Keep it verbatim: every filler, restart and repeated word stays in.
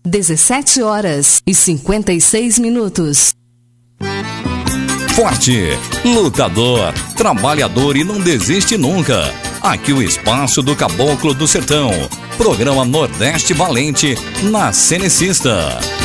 dezessete horas e cinquenta e seis minutos. Forte, lutador, trabalhador e não desiste nunca. Aqui o espaço do Caboclo do Sertão. Programa Nordeste Valente na Cenecista.